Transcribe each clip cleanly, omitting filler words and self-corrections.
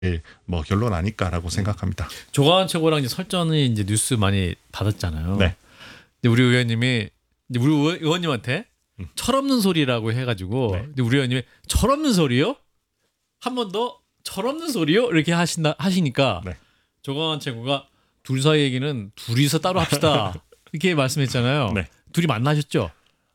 뭐 결론 아닐까라고 생각합니다. 조광한 최고랑 이제 설전이 이제 뉴스 많이 받았잖아요. 네. 근데 우리 의원님이 이제 우리 의원님한테 철없는 소리라고 해가지고 네. 근데 우리 의원님이 철없는 소리요? 한 번 더 철없는 소리요? 이렇게 하시니까 네. 조광한 최고가 둘 사이 얘기는 둘이서 따로 합시다 이렇게 말씀했잖아요. 네. 둘이 만나셨죠?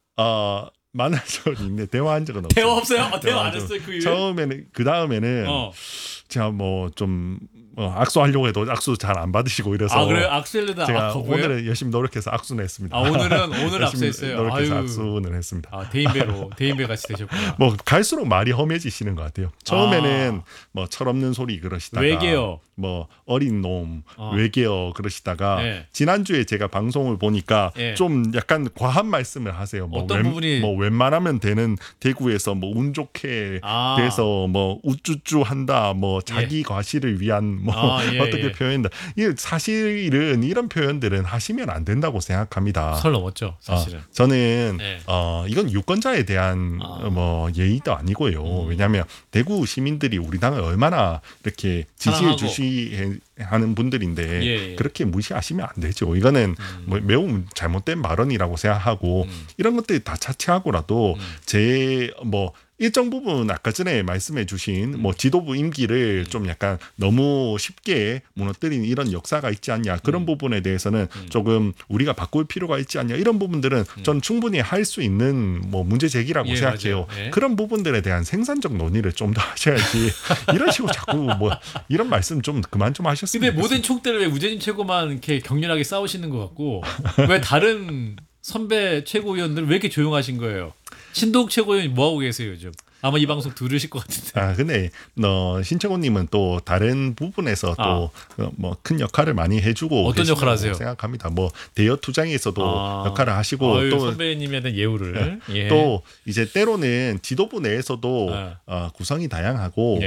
만난 적은 있는데 대화한 적은 없어요. 대화 없어요? 대화 안 했어요 그 이후에? 처음에는 그 다음에는 제가 뭐 좀 악수하려고 해도 악수 잘 안 받으시고 이래서 그래요? 악수하려다 제가 오늘은 열심히 노력해서 악수는 했습니다. 오늘 악수했어요. 노력해서 악수는 했습니다. 대인배 같이 되셨구나. 뭐 갈수록 말이 험해지시는 것 같아요. 처음에는 뭐 철없는 소리 그러시다가 외계어 뭐 어린 놈 외계어 그러시다가 네. 지난주에 제가 방송을 보니까 네. 좀 약간 과한 말씀을 하세요. 뭐 어떤 부분이 뭐 웬만하면 되는 대구에서 뭐 운 좋게 돼서 뭐 우쭈쭈 한다 뭐 자기 과시를 위한 뭐 어떻게 표현한다. 이게 사실은 이런 표현들은 하시면 안 된다고 생각합니다. 설 넘었죠, 사실은. 저는 네. 이건 유권자에 대한 뭐 예의도 아니고요. 왜냐하면 대구 시민들이 우리 당을 얼마나 이렇게 지지해 주시하는 분들인데 그렇게 무시하시면 안 되죠. 이거는 뭐 매우 잘못된 발언이라고 생각하고 이런 것들이 다 차치하고라도 제 뭐 일정 부분 아까 전에 말씀해 주신 뭐 지도부 임기를 좀 약간 너무 쉽게 무너뜨린 이런 역사가 있지 않냐 그런 부분에 대해서는 조금 우리가 바꿀 필요가 있지 않냐 이런 부분들은 전 충분히 할 수 있는 뭐 문제 제기라고 생각해요. 그런 부분들에 대한 생산적 논의를 좀 더 하셔야지 이런 식으로 자꾸 뭐 이런 말씀 좀 그만 좀 하셨으면 근데 좋겠습니다. 모든 총대를 왜 우재님 최고만 이렇게 격렬하게 싸우시는 것 같고 왜 다른 선배 최고위원들은 왜 이렇게 조용하신 거예요? 신동욱 최고위원이 뭐 하고 계세요 요즘? 아마 이 방송 들으실 것 같은데. 근데 신채곤님은 또 다른 부분에서 또 뭐 큰 역할을 많이 해주고 어떤 역할 하세요? 생각합니다. 뭐 대여 투쟁에서도 역할을 하시고 또 선배님에 대한 예우를 또 이제 때로는 지도부 내에서도 구성이 다양하고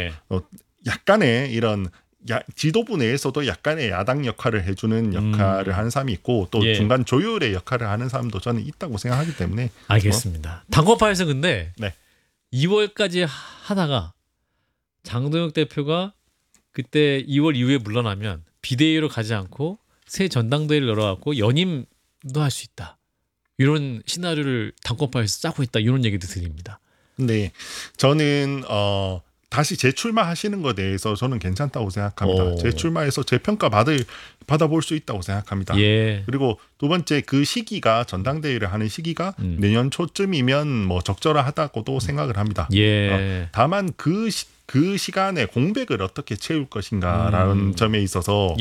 약간의 이런 지도부 내에서도 약간의 야당 역할을 해주는 역할을 하는 사람이 있고 또 중간 조율의 역할을 하는 사람도 저는 있다고 생각하기 때문에 알겠습니다. 당권파에서 근데 2월까지 하다가 장동혁 대표가 그때 2월 이후에 물러나면 비대위로 가지 않고 새 전당대회를 열어갖고 연임도 할 수 있다. 이런 시나리오를 당권파에서 짜고 있다. 이런 얘기도 드립니다. 근데 저는 다시 재출마하시는 것에 대해서 저는 괜찮다고 생각합니다. 재출마해서 재평가 받아볼 수 있다고 생각합니다. 그리고 두 번째 그 시기가 전당대회를 하는 시기가 내년 초쯤이면 뭐 적절하다고도 생각을 합니다. 다만 그 시간에 공백을 어떻게 채울 것인가라는 점에 있어서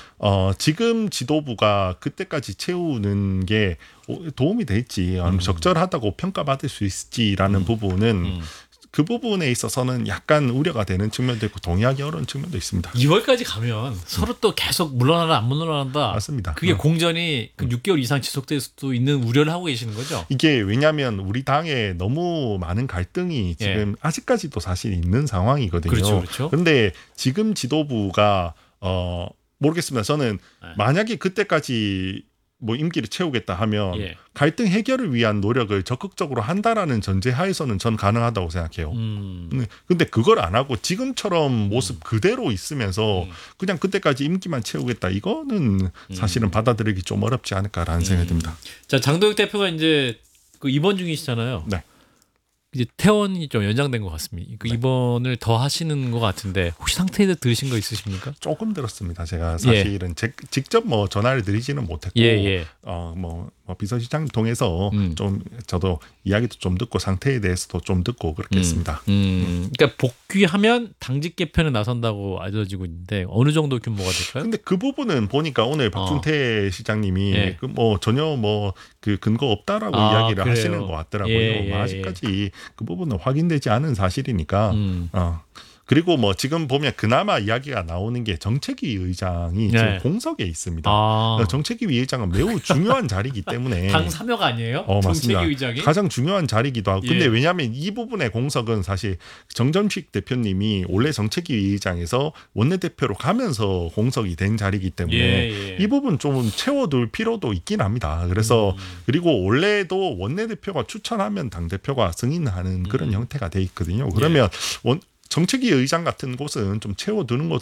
지금 지도부가 그때까지 채우는 게 도움이 될지 적절하다고 평가받을 수 있을지라는 부분은 그 부분에 있어서는 약간 우려가 되는 측면도 있고 동의하기 어려운 측면도 있습니다. 2월까지 가면 서로 또 계속 물러나라 안 물러난다. 맞습니다. 그게 공전이 6개월 이상 지속될 수도 있는 우려를 하고 계시는 거죠? 이게 왜냐하면 우리 당에 너무 많은 갈등이 지금 아직까지도 사실 있는 상황이거든요. 그렇죠. 그런데 지금 지도부가 모르겠습니다. 저는 만약에 그때까지 뭐 임기를 채우겠다 하면 갈등 해결을 위한 노력을 적극적으로 한다라는 전제하에서는 전 가능하다고 생각해요. 근데 그걸 안 하고 지금처럼 모습 그대로 있으면서 그냥 그때까지 임기만 채우겠다 이거는 사실은 받아들이기 좀 어렵지 않을까라는 생각이 듭니다. 자, 장동혁 대표가 이제 그 입원 중이시잖아요. 네. 이제 퇴원이 좀 연장된 것 같습니다. 그 입원을 더 하시는 것 같은데 혹시 상태에 대해 들으신 거 있으십니까? 조금 들었습니다. 제가 사실은 직접 뭐 전화를 드리지는 못했고 뭐 비서실장 통해서 좀 저도 이야기도 좀 듣고 상태에 대해서도 좀 듣고 그렇게 했습니다. 그러니까 복귀하면 당직 개편에 나선다고 알려지고 있는데 어느 정도 규모가 될까요? 근데 그 부분은 보니까 오늘 박준태 시장님이 뭐 전혀 뭐 그 근거 없다라고 이야기를 하시는 것 같더라고요. 아직까지 그 부분은 확인되지 않은 사실이니까. 그리고 뭐 지금 보면 그나마 이야기가 나오는 게 정책위 의장이 지금 공석에 있습니다. 정책위 의장은 매우 중요한 자리이기 때문에 당 사묘가 아니에요? 맞습니다. 정책위 의장이? 가장 중요한 자리이기도 하고. 근데 왜냐하면 이 부분의 공석은 사실 정점식 대표님이 원래 정책위 의장에서 원내대표로 가면서 공석이 된 자리이기 때문에 이 부분 좀 채워둘 필요도 있긴 합니다. 그래서 그리고 원래도 원내대표가 추천하면 당대표가 승인하는 그런 형태가 돼 있거든요. 그러면 정책위 의장 같은 곳은 좀 채워두는